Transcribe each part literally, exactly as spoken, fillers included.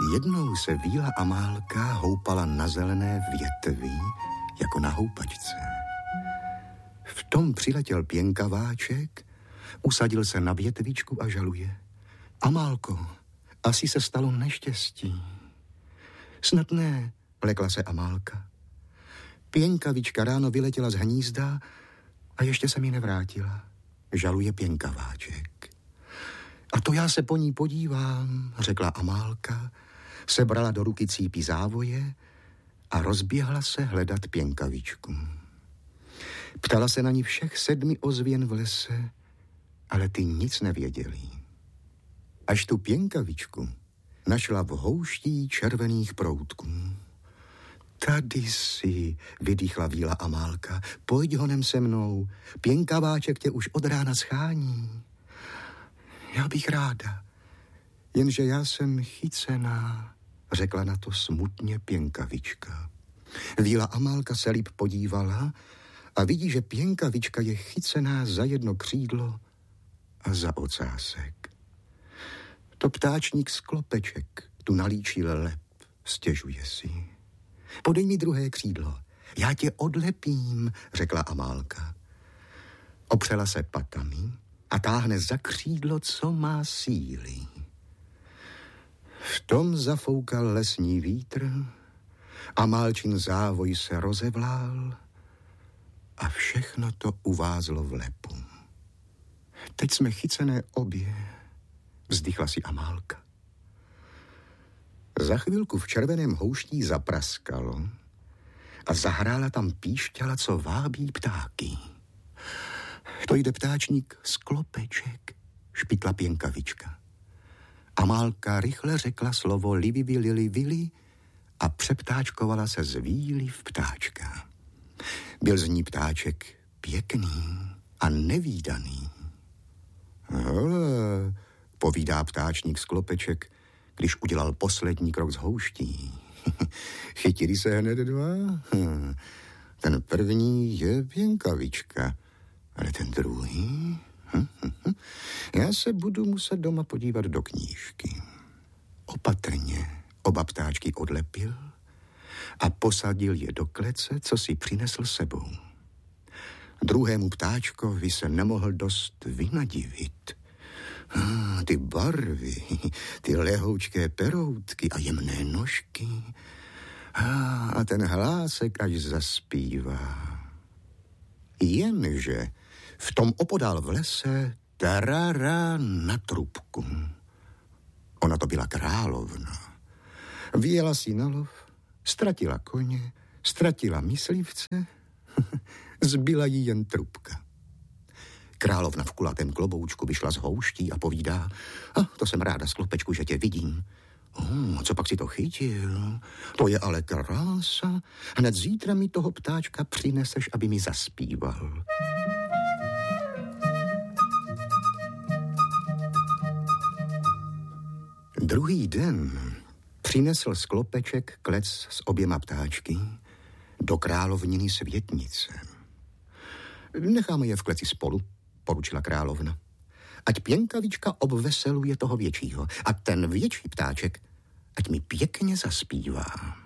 Jednou se Víla Amálka houpala na zelené větvi, jako na houpačce. V tom přiletěl pěnkaváček, usadil se na větvičku a žaluje. Amálko, asi se stalo neštěstí. Snad ne, lekla se Amálka. Pěnkavička ráno vyletěla z hnízda a ještě se mi nevrátila. Žaluje pěnkaváček. A to já se po ní podívám, řekla Amálka, sebrala do ruky cípy závoje a rozběhla se hledat pěnkavičku. Ptala se na ní všech sedmi ozvěn v lese, ale ty nic nevěděli. Až tu pěnkavičku našla v houští červených proutků. Tady si, vydýchla Víla Amálka, pojď honem se mnou, pěnkaváček tě už od rána schání. Já bych ráda, jenže já jsem chycená, řekla na to smutně pěnkavička. Víla Amálka se líp podívala a vidí, že pěnkavička je chycená za jedno křídlo a za ocásek. To ptáčník Sklopeček tu nalíčil lep, stěžuje si. Podej mi druhé křídlo, já tě odlepím, řekla Amálka. Opřela se patami a táhne za křídlo, co má síly. V tom zafoukal lesní vítr, Amálčin závoj se rozevlál a všechno to uvázlo v lepu. Teď jsme chycené obě, vzdychla si Amálka. Za chvilku v červeném houští zapraskalo a zahrála tam píšťala, co vábí ptáky. To jde ptáčník Sklopeček, špitla pěnkavička. Amálka rychle řekla slovo livivy lili vili a přeptáčkovala se z Víly v ptáčka. Byl z ní ptáček pěkný a nevídaný. Hele, povídá ptáčník Sklopeček, když udělal poslední krok z houští. Chytili se hned dva? Hm. Ten první je pěnkavička, ale ten druhý? Hm, hm, hm. Já se budu muset doma podívat do knížky. Opatrně oba ptáčky odlepil a posadil je do klece, co si přinesl sebou. Druhému ptáčkovi se nemohl dost vynadivit. Ah, ty barvy, ty lehoučké peroutky a jemné nožky. Ah, a ten hlásek až zaspívá. Jenže v tom opodál v lese tarara na trubku. Ona to byla královna. Vyjela si na lov, ztratila koně, ztratila myslivce, zbyla jí jen trubka. Královna v kulatém kloboučku vyšla z houští a povídá, a to jsem ráda, Sklopečku, že tě vidím. Oh, co pak si to chytil? To je ale krása. Hned zítra mi toho ptáčka přineseš, aby mi zaspíval. Druhý den přinesl Sklopeček klec s oběma ptáčky do královniny světnice. Necháme je v kleci spolu, poručila královna. Ať pěnkavička obveseluje toho většího a ten větší ptáček ať mi pěkně zaspívá.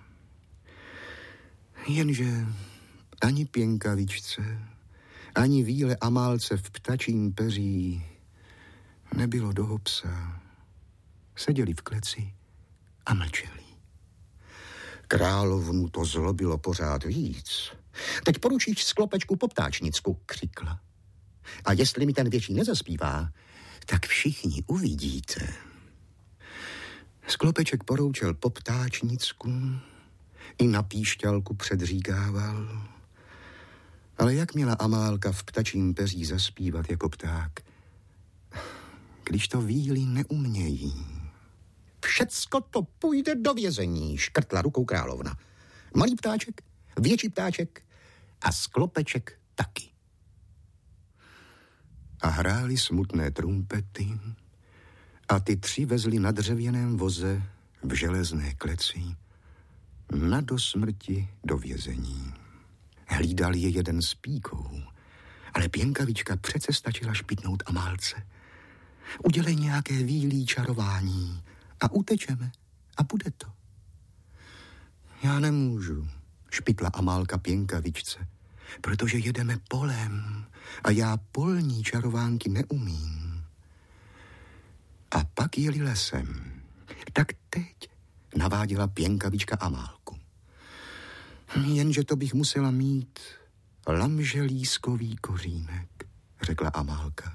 Jenže ani pěnkavičce, ani Víle Amálce v ptačím peří nebylo do hopsa. Seděli v kleci a mlčeli. Královnu to zlobilo pořád víc. Teď poručíš Sklopečku po ptáčnicku, křikla. A jestli mi ten větší nezaspívá, tak všichni uvidíte. Sklopeček poroučel po ptáčnicku, i na píšťalku předříkával. Ale jak měla Amálka v ptačím peří zaspívat jako pták, když to Víly neumějí? Všecko to půjde do vězení, škrtla rukou královna. Malý ptáček, větší ptáček a Sklopeček taky. A hráli smutné trumpety a ty tři vezli na dřevěném voze v železné kleci na do smrti do vězení. Hlídal je jeden s píkou, ale pěnkavička přece stačila špitnout Amálce. Udělej nějaké Vílí čarování a utečeme, a bude to. Já nemůžu, špitla Amálka Pěnkavičce, protože jedeme polem a já polní čarovánky neumím. A pak jeli lesem. Tak teď naváděla Pěnkavička Amálku. Jenže to bych musela mít lamželískový kořínek, řekla Amálka.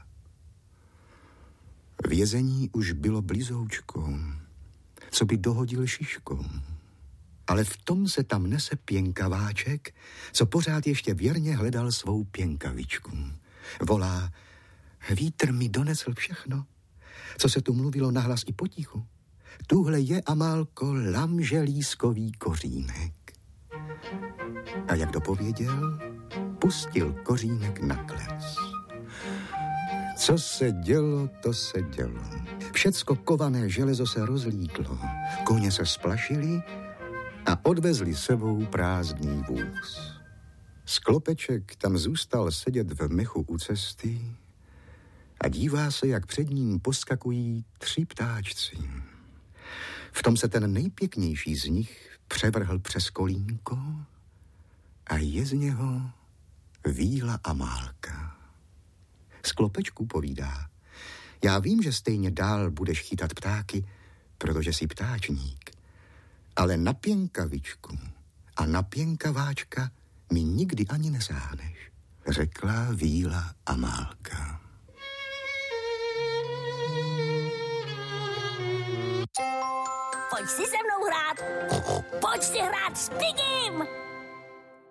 Vězení už bylo blizoučkou, co by dohodil šiškou. Ale v tom se tam nese Pěnkaváček, co pořád ještě věrně hledal svou Pěnkavičku. Volá, vítr mi donesl všechno, co se tu mluvilo nahlas i potichu. Tuhle je, Amálko, lamželískový kořínek. A jak dopověděl, pustil kořínek na klec. Co se dělo, to se dělo. Všecko kované železo se rozlítlo, koně se splašili a odvezli sebou prázdný vůz. Sklopeček tam zůstal sedět v mechu u cesty a dívá se, jak před ním poskakují tři ptáčci. V tom se ten nejpěknější z nich převrhl přes kolínko a je z něho víla Amálka. Sklopečku povídá, já vím, že stejně dál budeš chytat ptáky, protože jsi ptáčník, ale na Pěnkavičku a na Pěnkaváčka mi nikdy ani nesáhneš, řekla víla Amálka. Pojď si se mnou hrát, pojď si hrát s Pigim!